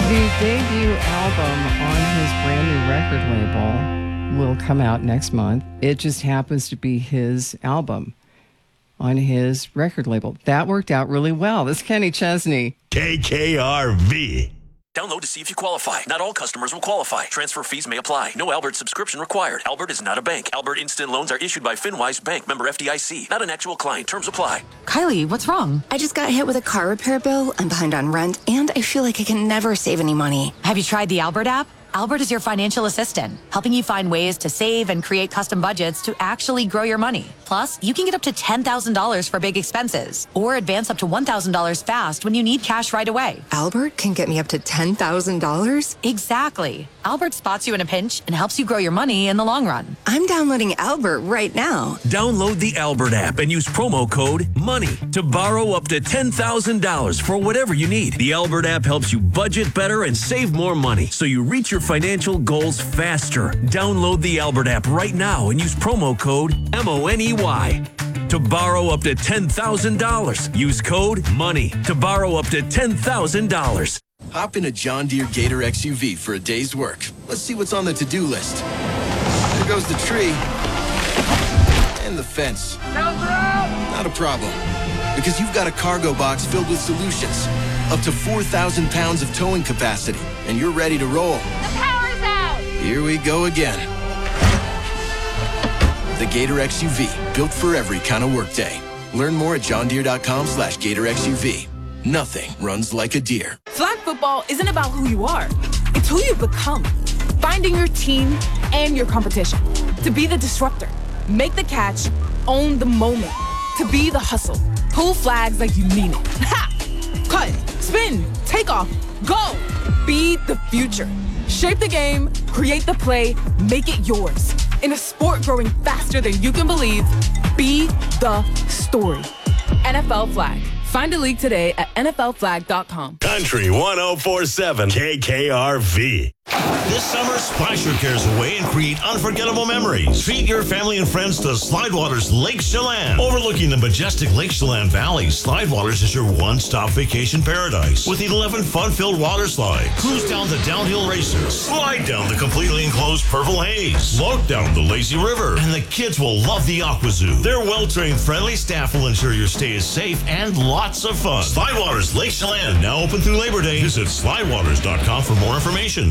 The debut album on his brand new record label will come out next month. It just happens to be his album on his record label. That worked out really well. This is Kenny Chesney. KKRV. Download to see if you qualify. Not all customers will qualify. Transfer fees may apply. No Albert subscription required. Albert is not a bank. Albert Instant Loans are issued by FinWise Bank, member FDIC. Not an actual client. Terms apply. Kylie, what's wrong? I just got hit with a car repair bill. I'm behind on rent, and I feel like I can never save any money. Have you tried the Albert app? Albert is your financial assistant, helping you find ways to save and create custom budgets to actually grow your money. Plus, you can get up to $10,000 for big expenses or advance up to $1,000 fast when you need cash right away. Albert can get me up to $10,000? Exactly. Albert spots you in a pinch and helps you grow your money in the long run. I'm downloading Albert right now. Download the Albert app and use promo code MONEY to borrow up to $10,000 for whatever you need. The Albert app helps you budget better and save more money so you reach your financial goals faster. Download the Albert app right now and use promo code MONEY to borrow up to $10,000. Use code MONEY to borrow up to $10,000. Hop in a John Deere Gator XUV for a day's work. Let's see what's on the to-do list. There goes the tree. And the fence. Not a problem. Because you've got a cargo box filled with solutions. Up to 4,000 pounds of towing capacity. And you're ready to roll. The power's out! Here we go again. The Gator XUV, built for every kind of workday. Learn more at johndeere.com/Gator XUV. Nothing runs like a deer. Flag football isn't about who you are. It's who you become. Finding your team and your competition. To be the disruptor. Make the catch. Own the moment. To be the hustle. Pull flags like you mean it. Ha! Cut. Spin. Take off. Go. Be the future. Shape the game. Create the play. Make it yours. In a sport growing faster than you can believe, be the story. NFL Flag. Find a league today at NFLflag.com. Country 104.7 KKRV. This summer, splash your cares away and create unforgettable memories. Treat your family and friends to Slidewaters Lake Chelan. Overlooking the majestic Lake Chelan Valley, Slidewaters is your one-stop vacation paradise with 11 fun-filled water slides. Cruise down the downhill racers, slide down the completely enclosed Purple Haze, float down the Lazy River, and the kids will love the Aqua Zoo. Their well-trained, friendly staff will ensure your stay is safe and lots of fun. Slidewaters Lake Chelan, now open through Labor Day. Visit slidewaters.com for more information.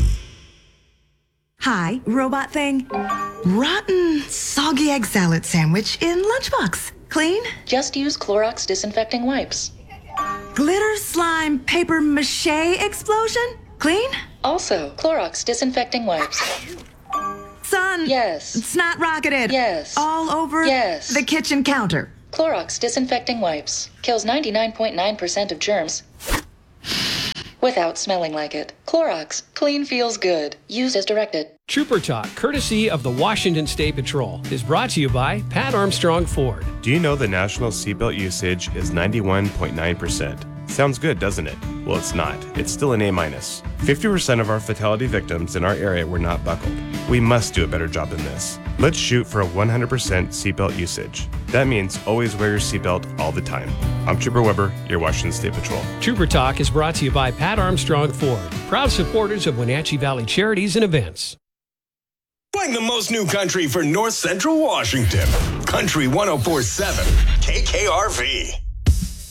Hi, robot thing. Rotten, soggy egg salad sandwich in lunchbox. Clean? Just use Clorox disinfecting wipes. Glitter slime paper mache explosion? Clean? Also, Clorox disinfecting wipes. Son. Yes. Snot rocketed. Yes. All over yes. the kitchen counter. Clorox disinfecting wipes. Kills 99.9% of germs without smelling like it. Clorox. Clean feels good. Used as directed. Trooper Talk, courtesy of the Washington State Patrol, is brought to you by Pat Armstrong Ford. Do you know the national seatbelt usage is 91.9%? Sounds good, doesn't it? Well, it's not. It's still an A-. 50% of our fatality victims in our area were not buckled. We must do a better job than this. Let's shoot for a 100% seatbelt usage. That means always wear your seatbelt all the time. I'm Trooper Weber, your Washington State Patrol. Trooper Talk is brought to you by Pat Armstrong Ford, proud supporters of Wenatchee Valley Charities and Events. Playing the most new country for North Central Washington. Country 104.7 KKRV.